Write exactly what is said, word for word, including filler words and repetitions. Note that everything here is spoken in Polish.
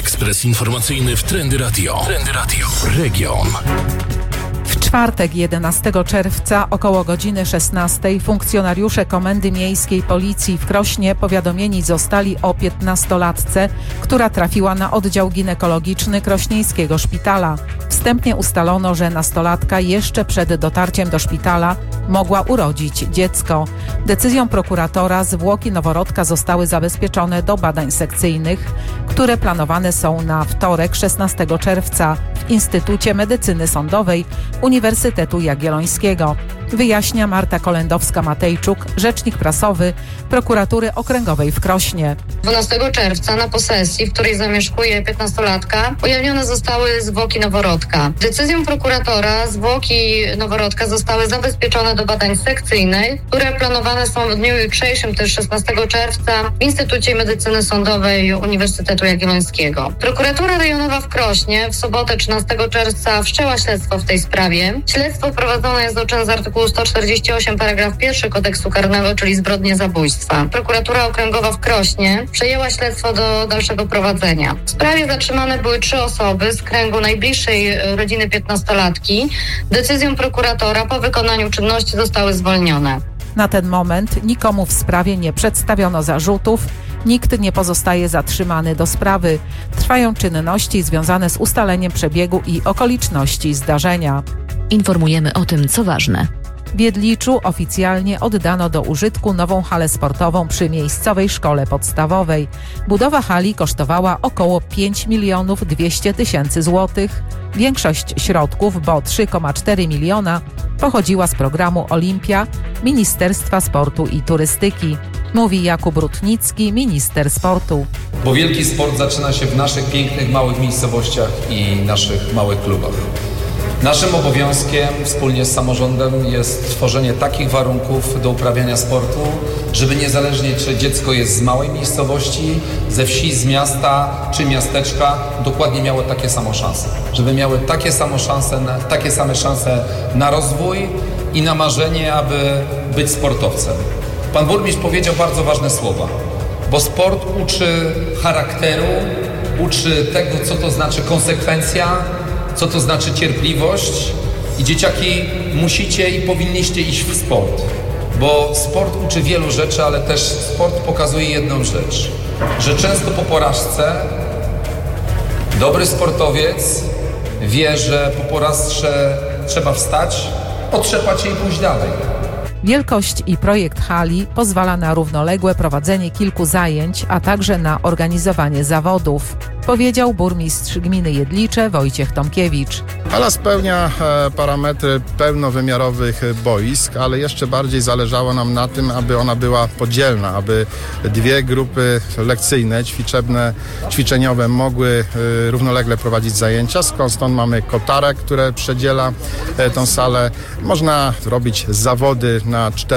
Ekspres informacyjny w Trendy Radio. Trendy Radio. Region. W czwartek jedenastego czerwca około godziny szesnastej funkcjonariusze Komendy Miejskiej Policji w Krośnie powiadomieni zostali o piętnastolatce, która trafiła na oddział ginekologiczny Krośnieńskiego Szpitala. Wstępnie ustalono, że nastolatka jeszcze przed dotarciem do szpitala mogła urodzić dziecko. Decyzją prokuratora zwłoki noworodka zostały zabezpieczone do badań sekcyjnych, które planowane są na wtorek szesnastego czerwca w Instytucie Medycyny Sądowej Uniwersytetu Jagiellońskiego. Wyjaśnia Marta Kolendowska-Matejczuk, rzecznik prasowy Prokuratury Okręgowej w Krośnie. dwunastego czerwca na posesji, w której zamieszkuje piętnastolatka, ujawnione zostały zwłoki noworodka. Decyzją prokuratora zwłoki noworodka zostały zabezpieczone do badań sekcyjnych, które planowane są w dniu jutrzejszym, też szesnastego czerwca w Instytucie Medycyny Sądowej Uniwersytetu Jagiellońskiego. Prokuratura Rejonowa w Krośnie w sobotę trzynastego czerwca wszczęła śledztwo w tej sprawie. Śledztwo prowadzone jest do czyn z artykułu sto czterdzieści osiem paragraf pierwszy Kodeksu Karnego, czyli zbrodnie zabójstwa. Prokuratura Okręgowa w Krośnie przejęła śledztwo do dalszego prowadzenia. W sprawie zatrzymane były trzy osoby z kręgu najbliższej rodziny piętnastolatki. Decyzją prokuratora po wykonaniu czynności zostały zwolnione. Na ten moment nikomu w sprawie nie przedstawiono zarzutów, nikt nie pozostaje zatrzymany do sprawy. Trwają czynności związane z ustaleniem przebiegu i okoliczności zdarzenia. Informujemy o tym, co ważne. W Jedliczu oficjalnie oddano do użytku nową halę sportową przy miejscowej szkole podstawowej. Budowa hali kosztowała około pięć milionów dwieście tysięcy złotych. Większość środków, bo trzy przecinek cztery miliona, pochodziła z programu Olimpia Ministerstwa Sportu i Turystyki. Mówi Jakub Rutnicki, minister sportu. Bo wielki sport zaczyna się w naszych pięknych, małych miejscowościach i naszych małych klubach. Naszym obowiązkiem wspólnie z samorządem jest tworzenie takich warunków do uprawiania sportu, żeby niezależnie czy dziecko jest z małej miejscowości, ze wsi, z miasta czy miasteczka, dokładnie miało takie samo szanse. Żeby miały takie samo szanse, na, takie same szanse na rozwój i na marzenie, aby być sportowcem. Pan burmistrz powiedział bardzo ważne słowa, bo sport uczy charakteru, uczy tego, co to znaczy konsekwencja, co to znaczy cierpliwość i dzieciaki musicie i powinniście iść w sport, bo sport uczy wielu rzeczy, ale też sport pokazuje jedną rzecz, że często po porażce dobry sportowiec wie, że po porażce trzeba wstać, otrzepać się i pójść dalej. Wielkość i projekt hali pozwala na równoległe prowadzenie kilku zajęć, a także na organizowanie zawodów, powiedział burmistrz gminy Jedlicze Wojciech Tomkiewicz. Hala spełnia e, parametry pełnowymiarowych boisk, ale jeszcze bardziej zależało nam na tym, aby ona była podzielna, aby dwie grupy lekcyjne, ćwiczebne, ćwiczeniowe mogły e, równolegle prowadzić zajęcia. Skąd stąd mamy kotarek, które przedziela e, tą salę. Można robić zawody na cztery